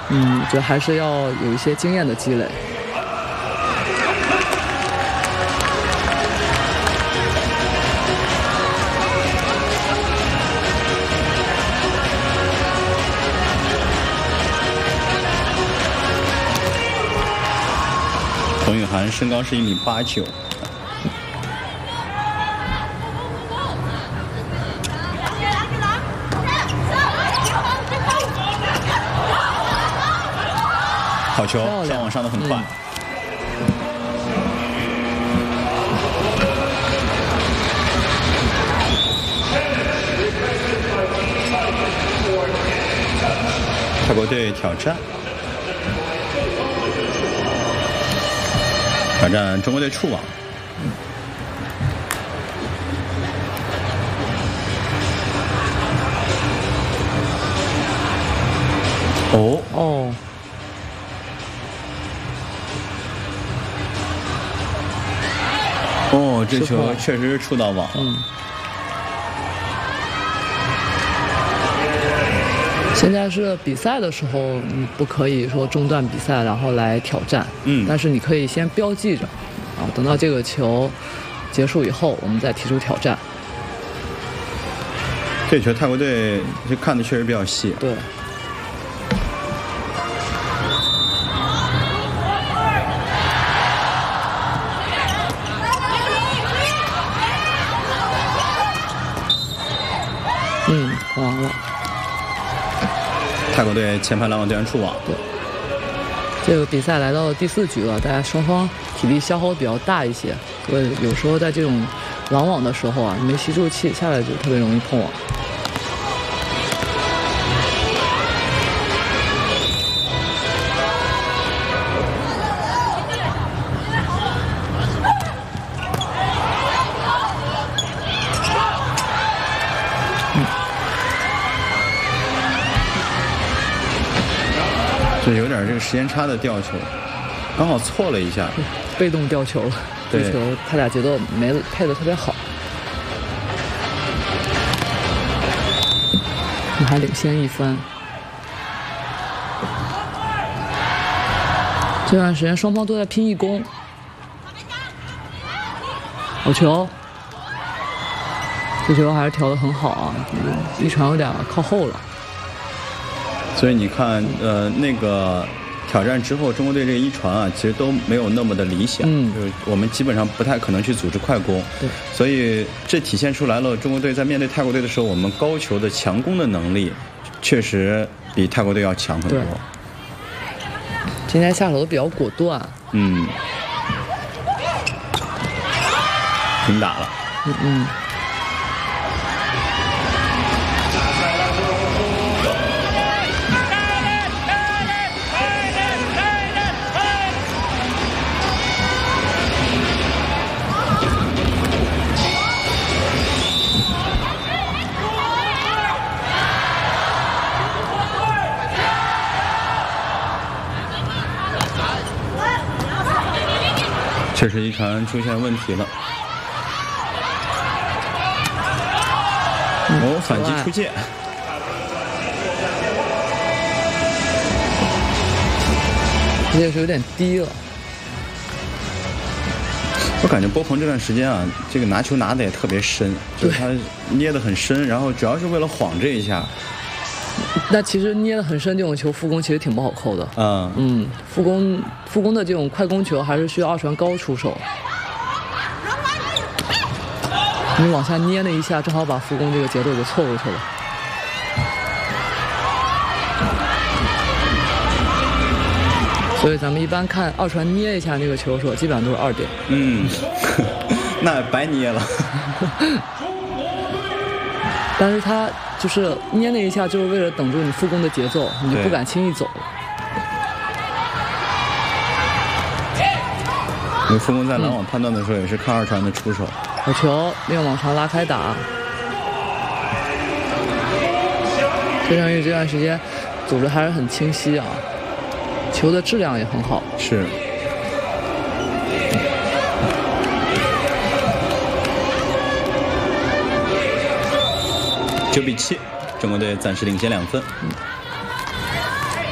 我觉得还是要有一些经验的积累。 冯雨涵身高是1.89米。好球，上网上的很快。泰国队挑战中国队触网。这球确实是触到网。 现在是比赛的时候，你不可以说中断比赛然后来挑战。但是你可以先标记着，等到这个球结束以后，我们再提出挑战。 这球泰国队就看的确实比较细。 对。完了。 泰国队前排拦网队员触网。 对。这个比赛来到第4局了，大家双方体力消耗比较大一些，所以有时候在这种拦网的时候没吸住气，下来就特别容易碰网。 就有点这个时间差的吊球，刚好错了一下， 被动吊球，这球他俩节奏没配得特别好，我们还领先1分。这段时间双方都在拼1攻，好球，这球还是调得很好一传有点靠后了。 所以你看，那个挑战之后，中国队这个一传其实都没有那么的理想。就是我们基本上不太可能去组织快攻。 对。 所以这体现出来了，中国队在面对泰国队的时候，我们高球的强攻的能力，确实比泰国队要强很多。 今天下手都比较果断。 平打了。确实一传出现问题了。反击出界。 这是有点低了。 我感觉波鹏这段时间这个拿球拿的也特别深，就是他捏得很深，然后主要是为了晃这一下。 那其实捏得很深这种球副攻其实挺不好扣的。副攻的这种快攻球还是需要2传高出手。你往下捏那一下，正好把副攻这个节奏给错过去了。所以咱们一般看2传捏一下那个球的时候，基本上都是2点。 那白捏了。 但是他就是捏那一下，就是为了等住你副攻的节奏，你就不敢轻易走了。 因为副攻在拦网判断的时候，也是看2传的出手。 好球，利用往常拉开打。崔成玉这段时间组织还是很清晰球的质量也很好。 是。9比7，中国队暂时领先2分。